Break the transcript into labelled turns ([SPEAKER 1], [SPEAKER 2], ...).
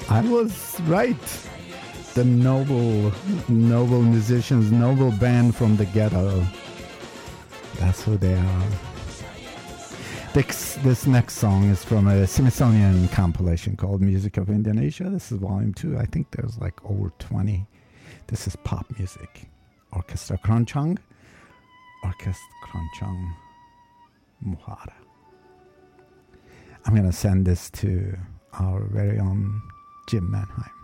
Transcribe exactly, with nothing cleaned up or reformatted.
[SPEAKER 1] I was right. The noble, noble musicians, noble band from the ghetto. That's who they are. This, this next song is from a Smithsonian compilation called Music of Indonesia. This is volume two. I think there's like over twenty. This is pop music. Orchestra Keroncong. Orchestra Keroncong Muara. I'm going to send this to our very own Jim Mannheim.